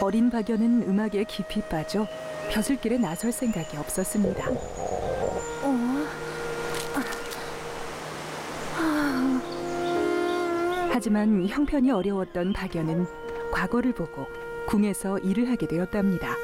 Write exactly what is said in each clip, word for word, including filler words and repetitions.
어린 박연은 음악에 깊이 빠져 벼슬길에 나설 생각이 없었습니다. 어? 하지만 형편이 어려웠던 박연은 과거를 보고 궁에서 일을 하게 되었답니다.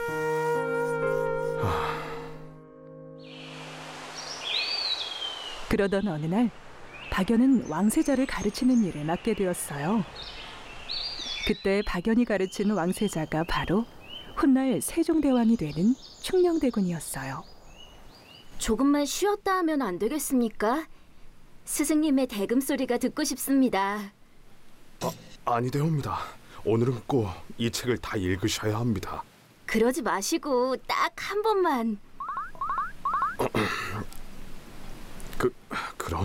그러던 어느 날 박연은 왕세자를 가르치는 일을 맡게 되었어요. 그때 박연이 가르친 왕세자가 바로 훗날 세종대왕이 되는 충녕대군이었어요. 조금만 쉬었다 하면 안 되겠습니까? 스승님의 대금 소리가 듣고 싶습니다. 아, 아니되옵니다. 오늘은 꼭 이 책을 다 읽으셔야 합니다. 그러지 마시고 딱 한 번만. 그, 그럼...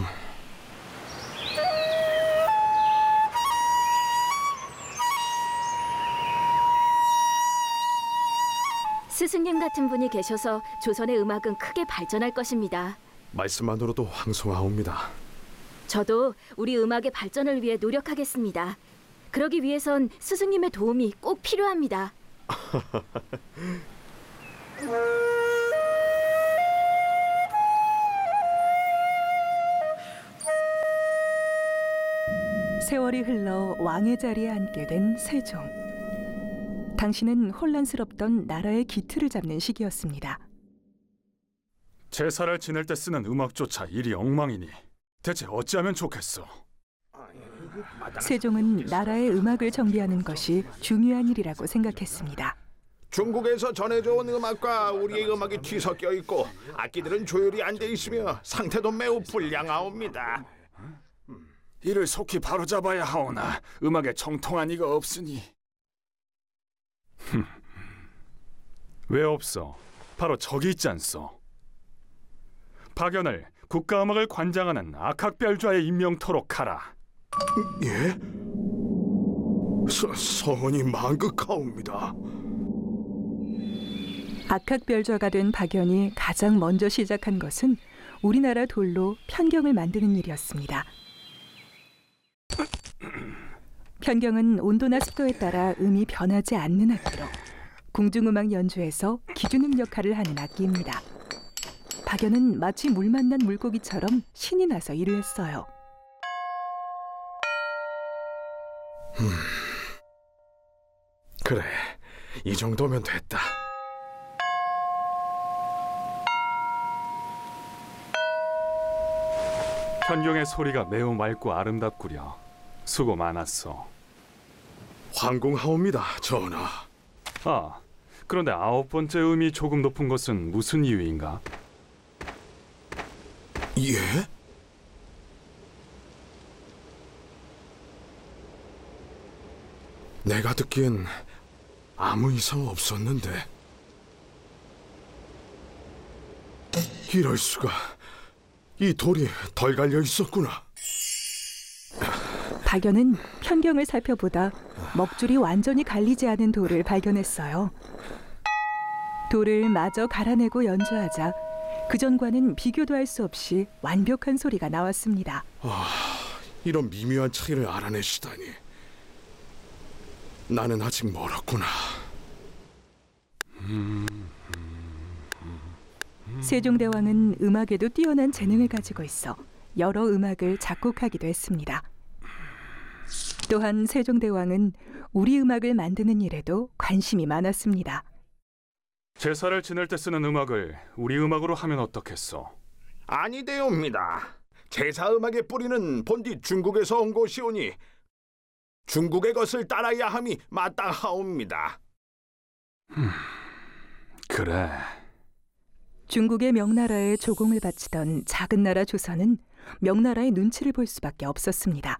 스승님 같은 분이 계셔서 조선의 음악은 크게 발전할 것입니다. 말씀만으로도 황송하옵니다. 저도 우리 음악의 발전을 위해 노력하겠습니다. 그러기 위해선 스승님의 도움이 꼭 필요합니다. 세월이 흘러 왕의 자리에 앉게 된 세종. 당시는 혼란스럽던 나라의 기틀을 잡는 시기였습니다. 제사를 지낼 때 쓰는 음악조차 이리 엉망이니 대체 어찌하면 좋겠소? 세종은 나라의 음악을 정비하는 것이 중요한 일이라고 생각했습니다. 중국에서 전해져온 음악과 우리의 음악이 뒤섞여 있고 악기들은 조율이 안 돼 있으며 상태도 매우 불량하옵니다. 이를 속히 바로잡아야 하오나 음악에 정통한 이가 없으니. 왜 없어? 바로 저기 있지 않소? 박연을 국가음악을 관장하는 악학별좌에 임명토록 하라. 예? 서, 성원이 만극하옵니다. 악학별좌가 된 박연이 가장 먼저 시작한 것은 우리나라 돌로 편경을 만드는 일이었습니다. 편경은 온도나 습도에 따라 음이 변하지 않는 악기로 궁중음악 연주에서 기준음 역할을 하는 악기입니다. 박연은 마치 물 만난 물고기처럼 신이 나서 일을 했어요. 음, 그래, 이 정도면 됐다. 편경의 소리가 매우 맑고 아름답구려. 수고 많았어. 황공하옵니다, 전하. 아, 그런데 아홉 번째 음이 조금 높은 것은 무슨 이유인가? 예? 내가 듣기엔 아무 이상 없었는데. 이럴 수가. 이 돌이 덜 갈려 있었구나. 박연은 편경을 살펴보다 먹줄이 완전히 갈리지 않은 돌을 발견했어요. 돌을 마저 갈아내고 연주하자 그전과는 비교도 할 수 없이 완벽한 소리가 나왔습니다. 아, 이런 미묘한 차이를 알아내시다니. 나는 아직 멀었구나. 세종대왕은 음악에도 뛰어난 재능을 가지고 있어 여러 음악을 작곡하기도 했습니다. 또한 세종대왕은 우리 음악을 만드는 일에도 관심이 많았습니다. 제사를 지낼 때 쓰는 음악을 우리 음악으로 하면 어떻겠소? 아니되옵니다. 제사 음악의 뿌리는 본디 중국에서 온 것이오니 중국의 것을 따라야 함이 마땅하옵니다. 음, 그래. 중국의 명나라에 조공을 바치던 작은 나라 조선은 명나라의 눈치를 볼 수밖에 없었습니다.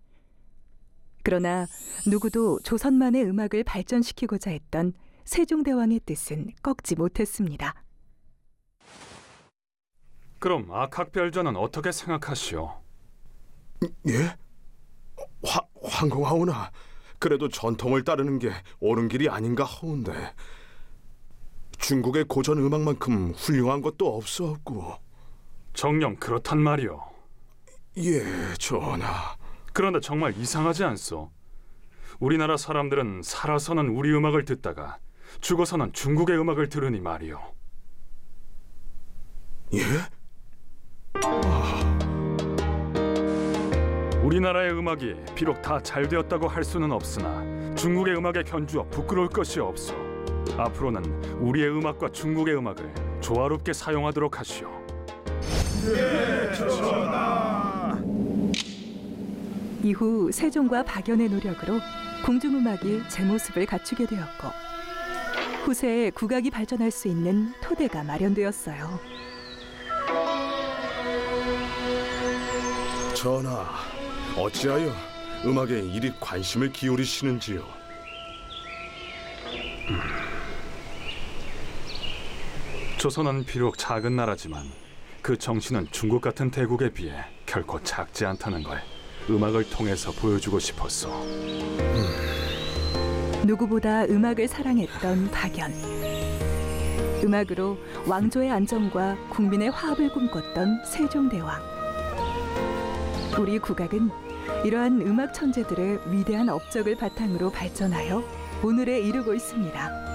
그러나 누구도 조선만의 음악을 발전시키고자 했던 세종대왕의 뜻은 꺾지 못했습니다. 그럼 악학별좌는 어떻게 생각하시오? 예? 화, 황공하오나, 그래도 전통을 따르는 게 옳은 길이 아닌가 하온데 중국의 고전 음악만큼 훌륭한 것도 없었고. 정녕 그렇단 말이오. 예, 전하. 그런데 정말 이상하지 않소? 우리나라 사람들은 살아서는 우리 음악을 듣다가 죽어서는 중국의 음악을 들으니 말이요. 예? 우리나라의 음악이 비록 다 잘 되었다고 할 수는 없으나 중국의 음악에 견주어 부끄러울 것이 없어. 앞으로는 우리의 음악과 중국의 음악을 조화롭게 사용하도록 하시오. 이후 세종과 박연의 노력으로 궁중음악이 제 모습을 갖추게 되었고 후세에 국악이 발전할 수 있는 토대가 마련되었어요. 전하, 어찌하여 음악에 이리 관심을 기울이시는지요? 조선은 비록 작은 나라지만 그 정신은 중국 같은 대국에 비해 결코 작지 않다는 걸 음악을 통해서 보여주고 싶었어. 누구보다 음악을 사랑했던 박연. 음악으로 왕조의 안정과 국민의 화합을 꿈꿨던 세종대왕. 우리 국악은 이러한 음악 천재들의 위대한 업적을 바탕으로 발전하여 오늘에 이르고 있습니다.